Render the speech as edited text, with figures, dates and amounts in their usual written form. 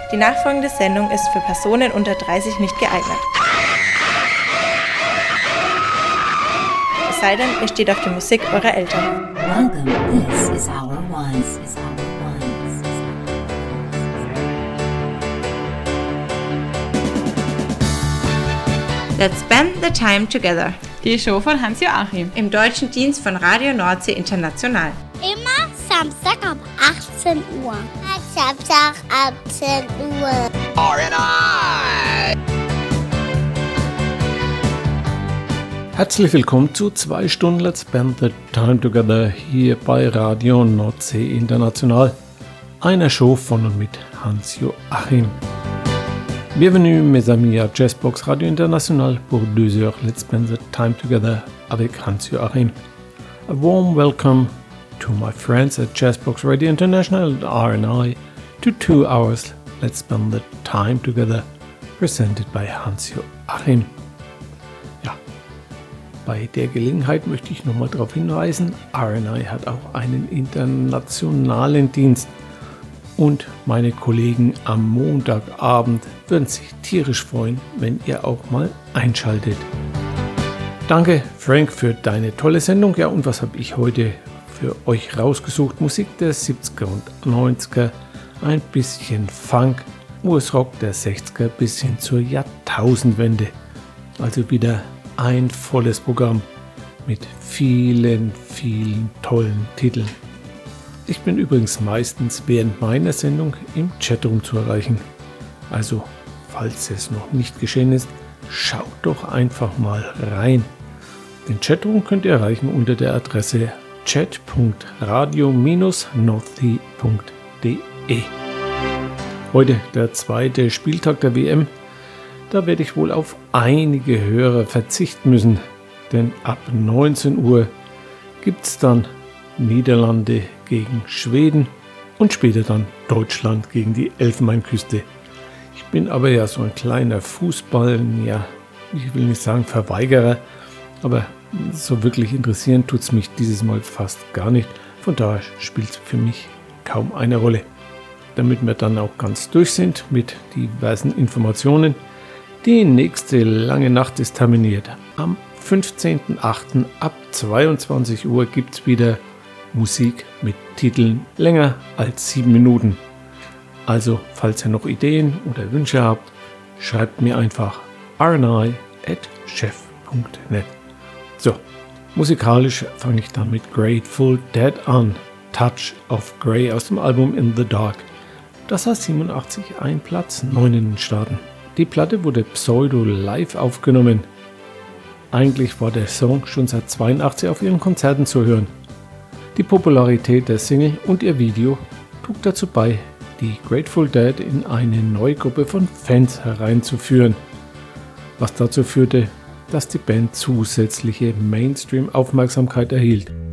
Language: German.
Die nachfolgende Sendung ist für Personen unter 30 nicht geeignet. Es sei denn, ihr steht auf die Musik eurer Eltern. Welcome, this is our ones. Let's spend the time together. Die Show von Hans-Joachim. Im deutschen Dienst von Radio Nordsee International. Immer Samstag ab 18 Uhr. Samstag ab 10 Uhr. RNI! Herzlich willkommen zu 2 Stunden Let's Spend the Time Together hier bei Radio Nordsee International. Einer Show von und mit Hans-Joachim. Bienvenue mes amis à Jazzbox Radio International pour 2 heures Let's Spend the Time Together avec Hans-Joachim. A warm welcome to my friends at Jazzbox Radio International and RNI to 2 hours Let's Spend the Time Together presented by Hans-Joachim. Ja, bei der Gelegenheit möchte ich nochmal darauf hinweisen, RNI hat auch einen internationalen Dienst. Und meine Kollegen am Montagabend würden sich tierisch freuen, wenn ihr auch mal einschaltet. Danke Frank für deine tolle Sendung. Ja, und was habe ich heute für euch rausgesucht? Musik der 70er und 90er, ein bisschen Funk, US-Rock der 60er bis hin zur Jahrtausendwende. Also wieder ein volles Programm mit vielen tollen Titeln. Ich bin übrigens meistens während meiner Sendung im Chatroom zu erreichen. Also, falls es noch nicht geschehen ist, schaut doch einfach mal rein. Den Chatroom könnt ihr erreichen unter der Adresse chat.radio-nordsee.de. Heute der 2. Spieltag der WM. Da werde ich wohl auf einige Hörer verzichten müssen, denn ab 19 Uhr gibt es dann Niederlande gegen Schweden und später dann Deutschland gegen die Elfenbeinküste. Ich bin aber ja so ein kleiner Fußball, ja, ich will nicht sagen Verweigerer, aber so wirklich interessieren tut es mich dieses Mal fast gar nicht. Von daher spielt es für mich kaum eine Rolle. Damit wir dann auch ganz durch sind mit diversen Informationen. Die nächste lange Nacht ist terminiert. Am 15.08. ab 22 Uhr gibt es wieder Musik mit Titeln länger als 7 Minuten. Also, falls ihr noch Ideen oder Wünsche habt, schreibt mir einfach rni@chef.net. So, musikalisch fange ich dann mit Grateful Dead an. Touch of Grey aus dem Album In the Dark. Das hat 87 einen Platz 9 in den Staaten. Die Platte wurde pseudo live aufgenommen. Eigentlich war der Song schon seit 82 auf ihren Konzerten zu hören. Die Popularität der Single und ihr Video trug dazu bei, die Grateful Dead in eine neue Gruppe von Fans hereinzuführen, was dazu führte, dass die Band zusätzliche Mainstream-Aufmerksamkeit erhielt.